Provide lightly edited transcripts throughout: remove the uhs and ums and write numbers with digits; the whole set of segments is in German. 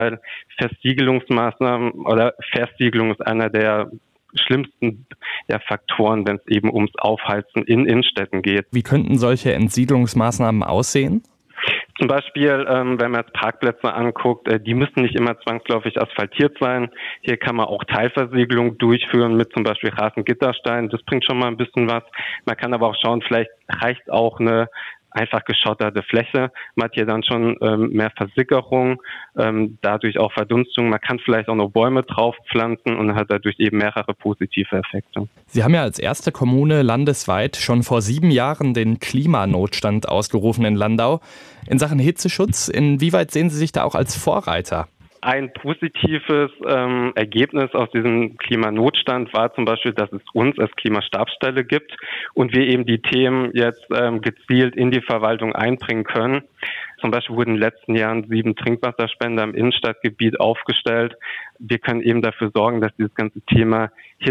Versiegelungsmaßnahmen oder Versiegelung ist einer der schlimmsten Faktoren, wenn es eben ums Aufheizen in Innenstädten geht. Wie könnten solche Entsiedlungsmaßnahmen aussehen? Zum Beispiel, wenn man jetzt Parkplätze anguckt, die müssen nicht immer zwangsläufig asphaltiert sein. Hier kann man auch Teilversiegelung durchführen mit zum Beispiel Rasengittersteinen. Das bringt schon mal ein bisschen was. Man kann aber auch schauen, vielleicht reicht auch eine einfach geschotterte Fläche. Man hat hier dann schon mehr Versickerung, dadurch auch Verdunstung. Man kann vielleicht auch noch Bäume draufpflanzen und hat dadurch eben mehrere positive Effekte. Sie haben ja als erste Kommune landesweit schon vor 7 Jahren den Klimanotstand ausgerufen in Landau. In Sachen Hitzeschutz, inwieweit sehen Sie sich da auch als Vorreiter? Ein positives Ergebnis aus diesem Klimanotstand war zum Beispiel, dass es uns als Klimastabsstelle gibt und wir eben die Themen jetzt gezielt in die Verwaltung einbringen können. Zum Beispiel wurden in den letzten Jahren 7 Trinkwasserspender im Innenstadtgebiet aufgestellt. Wir können eben dafür sorgen, dass dieses ganze Thema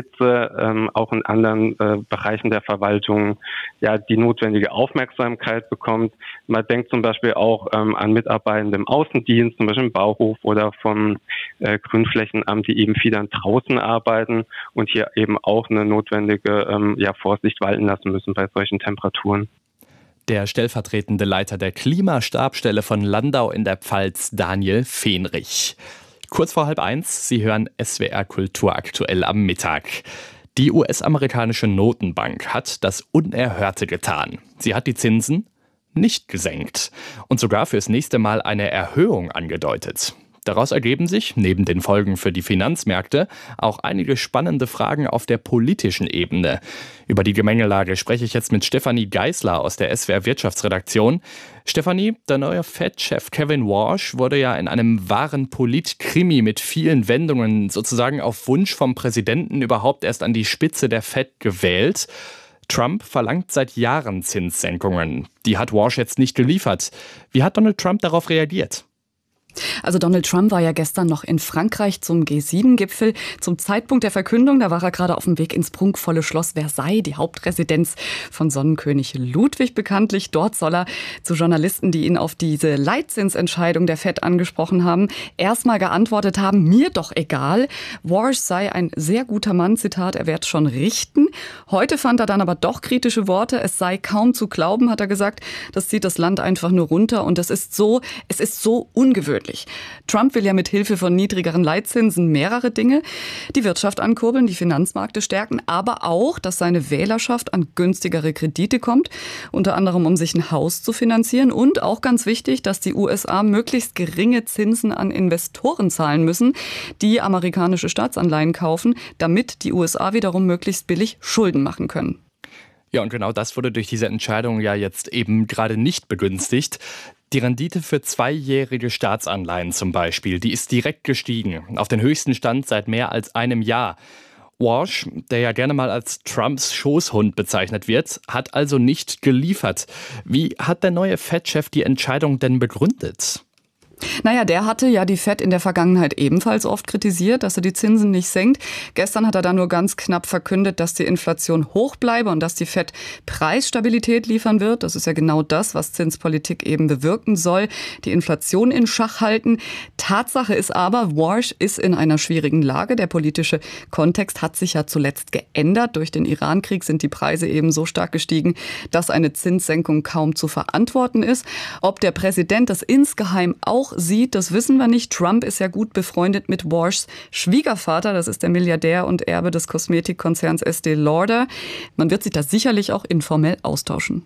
Hitze auch in anderen Bereichen der Verwaltung die notwendige Aufmerksamkeit bekommt. Man denkt zum Beispiel auch an Mitarbeitende im Außendienst, zum Beispiel im Bauhof oder vom Grünflächenamt, die eben viel dann draußen arbeiten und hier eben auch eine notwendige Vorsicht walten lassen müssen bei solchen Temperaturen. Der stellvertretende Leiter der Klimastabsstelle von Landau in der Pfalz, Daniel Fenrich. Kurz vor 12:30, Sie hören SWR Kultur aktuell am Mittag. Die US-amerikanische Notenbank hat das Unerhörte getan. Sie hat die Zinsen nicht gesenkt und sogar fürs nächste Mal eine Erhöhung angedeutet. Daraus ergeben sich, neben den Folgen für die Finanzmärkte, auch einige spannende Fragen auf der politischen Ebene. Über die Gemengelage spreche ich jetzt mit Stefanie Geisler aus der SWR Wirtschaftsredaktion. Stefanie, der neue Fed-Chef Kevin Warsh wurde ja in einem wahren Polit-Krimi mit vielen Wendungen sozusagen auf Wunsch vom Präsidenten überhaupt erst an die Spitze der Fed gewählt. Trump verlangt seit Jahren Zinssenkungen. Die hat Warsh jetzt nicht geliefert. Wie hat Donald Trump darauf reagiert? Also Donald Trump war ja gestern noch in Frankreich zum G7-Gipfel. Zum Zeitpunkt der Verkündung, da war er gerade auf dem Weg ins prunkvolle Schloss Versailles, die Hauptresidenz von Sonnenkönig Ludwig bekanntlich. Dort soll er zu Journalisten, die ihn auf diese Leitzinsentscheidung der Fed angesprochen haben, erstmal geantwortet haben, mir doch egal. Warsh sei ein sehr guter Mann, Zitat, er werde schon richten. Heute fand er dann aber doch kritische Worte. Es sei kaum zu glauben, hat er gesagt. Das zieht das Land einfach nur runter und es ist so ungewöhnlich. Trump will ja mit Hilfe von niedrigeren Leitzinsen mehrere Dinge. Die Wirtschaft ankurbeln, die Finanzmärkte stärken, aber auch, dass seine Wählerschaft an günstigere Kredite kommt, unter anderem um sich ein Haus zu finanzieren und auch ganz wichtig, dass die USA möglichst geringe Zinsen an Investoren zahlen müssen, die amerikanische Staatsanleihen kaufen, damit die USA wiederum möglichst billig Schulden machen können. Ja, und genau das wurde durch diese Entscheidung ja jetzt eben gerade nicht begünstigt. Die Rendite für 2-jährige Staatsanleihen zum Beispiel, die ist direkt gestiegen, auf den höchsten Stand seit mehr als einem Jahr. Warsh, der ja gerne mal als Trumps Schoßhund bezeichnet wird, hat also nicht geliefert. Wie hat der neue Fed-Chef die Entscheidung denn begründet? Naja, der hatte ja die Fed in der Vergangenheit ebenfalls oft kritisiert, dass er die Zinsen nicht senkt. Gestern hat er dann nur ganz knapp verkündet, dass die Inflation hoch bleibe und dass die Fed Preisstabilität liefern wird. Das ist ja genau das, was Zinspolitik eben bewirken soll, die Inflation in Schach halten. Tatsache ist aber, Warsh ist in einer schwierigen Lage. Der politische Kontext hat sich ja zuletzt geändert. Durch den Iran-Krieg sind die Preise eben so stark gestiegen, dass eine Zinssenkung kaum zu verantworten ist. Ob der Präsident das insgeheim auch sieht, das wissen wir nicht. Trump ist ja gut befreundet mit Warshs Schwiegervater. Das ist der Milliardär und Erbe des Kosmetikkonzerns Estée Lauder. Man wird sich da sicherlich auch informell austauschen.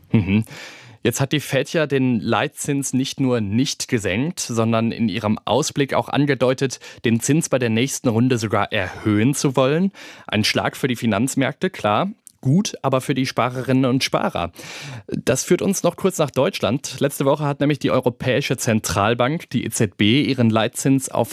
Jetzt hat die Fed ja den Leitzins nicht nur nicht gesenkt, sondern in ihrem Ausblick auch angedeutet, den Zins bei der nächsten Runde sogar erhöhen zu wollen. Ein Schlag für die Finanzmärkte, klar. Gut, aber für die Sparerinnen und Sparer. Das führt uns noch kurz nach Deutschland. Letzte Woche hat nämlich die Europäische Zentralbank, die EZB, ihren Leitzins auf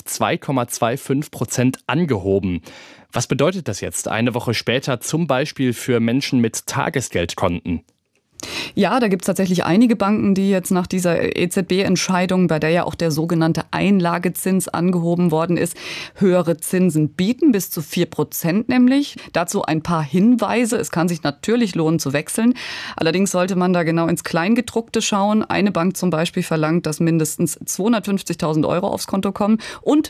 2,25% angehoben. Was bedeutet das jetzt eine Woche später zum Beispiel für Menschen mit Tagesgeldkonten? Ja, da gibt es tatsächlich einige Banken, die jetzt nach dieser EZB-Entscheidung, bei der ja auch der sogenannte Einlagezins angehoben worden ist, höhere Zinsen bieten, bis zu 4% nämlich. Dazu ein paar Hinweise. Es kann sich natürlich lohnen zu wechseln. Allerdings sollte man da genau ins Kleingedruckte schauen. Eine Bank zum Beispiel verlangt, dass mindestens 250.000 € aufs Konto kommen und